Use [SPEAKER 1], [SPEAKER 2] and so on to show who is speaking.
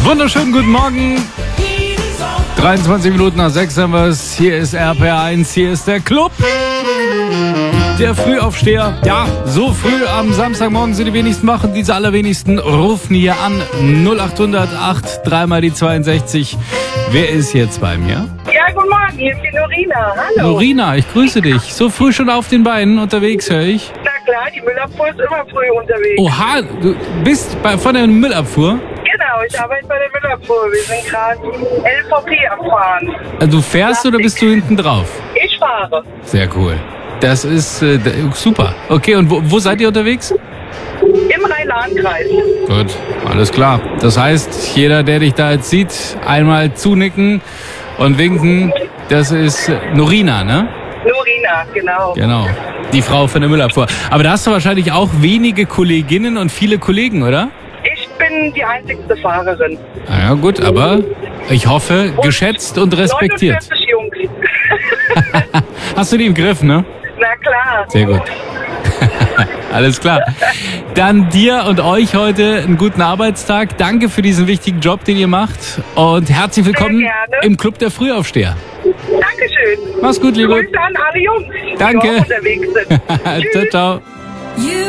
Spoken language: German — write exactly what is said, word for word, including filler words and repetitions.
[SPEAKER 1] Wunderschönen guten Morgen. dreiundzwanzig Minuten nach sechs haben wir es. Hier ist R P R eins, hier ist der Club. Der Frühaufsteher. Ja, so früh am Samstagmorgen sind die wenigsten wach und diese allerwenigsten rufen hier an. null acht hundert acht, dreimal die zweiundsechzig. Wer ist jetzt bei mir?
[SPEAKER 2] Ja, guten Morgen, hier ist die Norina. Hallo.
[SPEAKER 1] Norina, ich grüße dich. So früh schon auf den Beinen unterwegs, höre ich.
[SPEAKER 2] Na klar, die Müllabfuhr ist immer früh unterwegs.
[SPEAKER 1] Oha, du bist bei, von der Müllabfuhr?
[SPEAKER 2] Genau, ich arbeite bei der Müllabfuhr. Wir sind gerade L V P am Fahren.
[SPEAKER 1] Du fährst oder bist du hinten drauf?
[SPEAKER 2] Ich fahre.
[SPEAKER 1] Sehr cool. Das ist äh, super. Okay, und wo, wo seid ihr unterwegs?
[SPEAKER 2] Im Rhein-Lahn-Kreis.
[SPEAKER 1] Gut, alles klar. Das heißt, jeder, der dich da jetzt sieht, einmal zunicken und winken. Das ist Norina, ne?
[SPEAKER 2] Norina, genau.
[SPEAKER 1] Genau. Die Frau von der Müllabfuhr. Aber da hast du wahrscheinlich auch wenige Kolleginnen und viele Kollegen, oder?
[SPEAKER 2] Ich bin die einzigste Fahrerin.
[SPEAKER 1] Na ja, gut, aber ich hoffe, geschätzt und respektiert.
[SPEAKER 2] neunundvierzig Jungs.
[SPEAKER 1] Hast du die im Griff, ne?
[SPEAKER 2] Na klar.
[SPEAKER 1] Sehr gut. Alles klar. Dann dir und euch heute einen guten Arbeitstag. Danke für diesen wichtigen Job, den ihr macht. Und herzlich willkommen
[SPEAKER 2] gerne.
[SPEAKER 1] im Club der Frühaufsteher.
[SPEAKER 2] Dankeschön.
[SPEAKER 1] Mach's gut, Liebe.
[SPEAKER 2] Grüße an alle Jungs,
[SPEAKER 1] Danke.
[SPEAKER 2] die auch unterwegs sind.
[SPEAKER 1] Ciao, ciao.